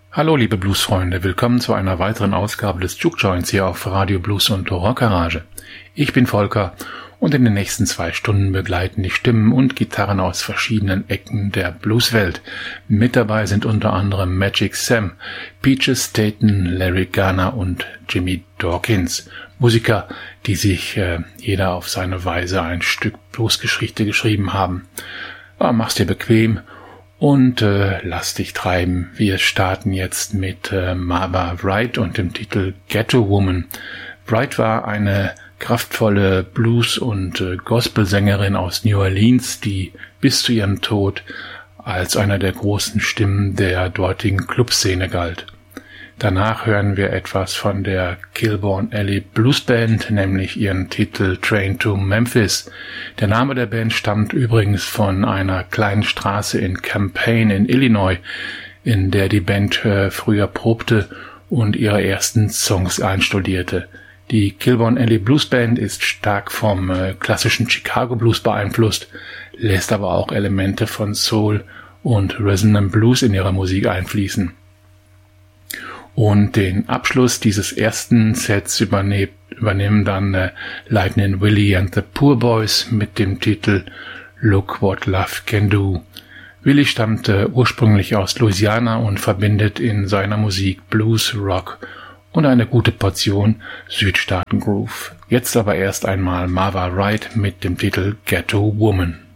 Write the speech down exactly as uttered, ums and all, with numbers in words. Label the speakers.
Speaker 1: Hallo liebe Bluesfreunde, willkommen zu einer weiteren Ausgabe des Juke Joints hier auf Radio Blues und Rock Garage. Ich bin Volker und in den nächsten zwei Stunden begleiten die Stimmen und Gitarren aus verschiedenen Ecken der Blueswelt. Mit dabei sind unter anderem Magic Sam, Peaches Staten, Larry Garner und Jimmy Dawkins. Musiker, die sich äh, jeder auf seine Weise ein Stück Bluesgeschichte geschrieben haben. Aber mach's dir bequem und äh, lass dich treiben. Wir starten jetzt mit äh, Marva Wright und dem Titel Ghetto Woman. Wright war eine kraftvolle Blues- und äh, Gospelsängerin aus New Orleans, die bis zu ihrem Tod als einer der großen Stimmen der dortigen Clubszene galt. Danach hören wir etwas von der Kilbourne Alley Blues Band, nämlich ihren Titel Train to Memphis. Der Name der Band stammt übrigens von einer kleinen Straße in Champaign in Illinois, in der die Band äh, früher probte und ihre ersten Songs einstudierte. Die Kilbourne Alley Blues Band ist stark vom äh, klassischen Chicago Blues beeinflusst, lässt aber auch Elemente von Soul und Rhythm and Blues in ihrer Musik einfließen. Und den Abschluss dieses ersten Sets übernehm, übernehmen dann äh, Lightning Willie and the Poor Boys mit dem Titel Look What Love Can Do. Willie stammt äh, ursprünglich aus Louisiana und verbindet in seiner Musik Blues, Rock und eine gute Portion Südstaaten-Groove. Jetzt aber erst einmal Marva Wright mit dem Titel Ghetto Woman.